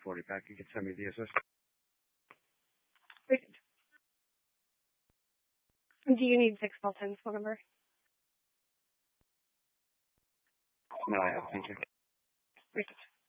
40 back. You can send me the assist. Wait. Do you need 61210's phone number? No, I have. Thank you. Wait.